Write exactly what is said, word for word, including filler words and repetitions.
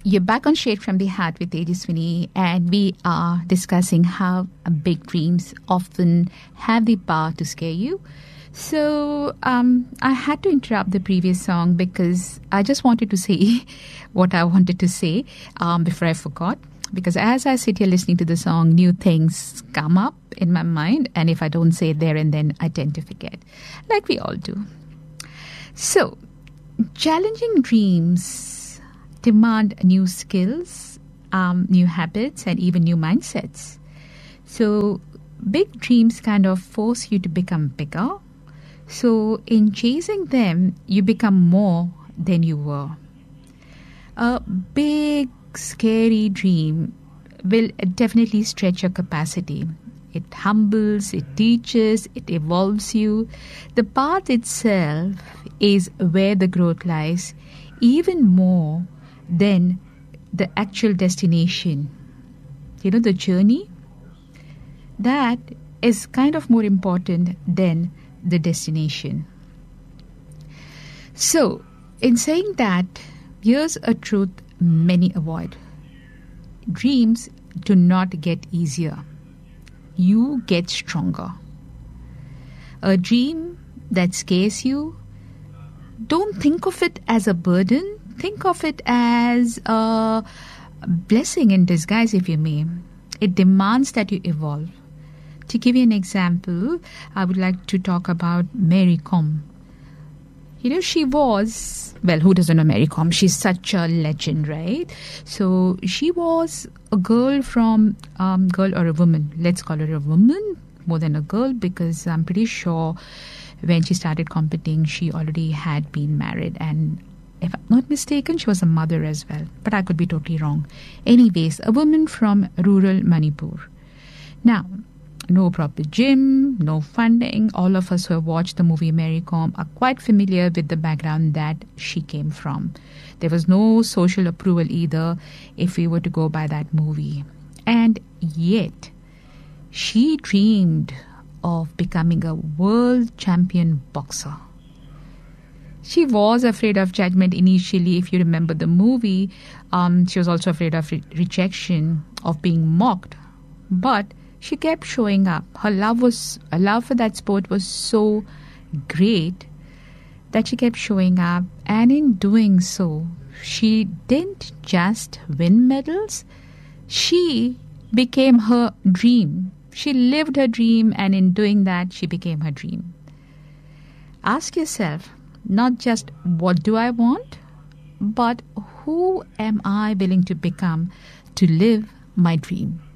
You're back on Straight from the Heart with Tejaswini, and we are discussing how big dreams often have the power to scare you. So um, I had to interrupt the previous song because I just wanted to say what I wanted to say um, before I forgot. Because as I sit here listening to the song, new things come up in my mind, and if I don't say it there and then, I tend to forget, like we all do. So, challenging dreams demand new skills, um, new habits, and even new mindsets. So big dreams kind of force you to become bigger. So in chasing them, you become more than you were. A big, scary dream will definitely stretch your capacity. It humbles, it teaches, it evolves you. The path itself is where the growth lies, even more than the actual destination. You know, the journey, that is kind of more important than the destination. So, in saying that, here's a truth many avoid. Dreams do not get easier. You get stronger. A dream that scares you, don't think of it as a burden. Think of it as a blessing in disguise, if you may. It demands that you evolve. To give you an example, I would like to talk about Mary Kom. You know, she was, well, who doesn't know Mary Kom? She's such a legend, right? So she was a girl from, um, girl or a woman. Let's call her a woman more than a girl, because I'm pretty sure when she started competing, she already had been married, and if I'm not mistaken, she was a mother as well. But I could be totally wrong. Anyways, a woman from rural Manipur. Now, no proper gym, no funding. All of us who have watched the movie Mary Kom are quite familiar with the background that she came from. There was no social approval either if we were to go by that movie. And yet, she dreamed of becoming a world champion boxer. She was afraid of judgment initially, if you remember the movie. Um, she was also afraid of re- rejection, of being mocked. But she kept showing up. Her love was, her love for that sport was so great that she kept showing up. And in doing so, she didn't just win medals. She became her dream. She lived her dream, and in doing that, she became her dream. Ask yourself, not just what do I want, but who am I willing to become to live my dream?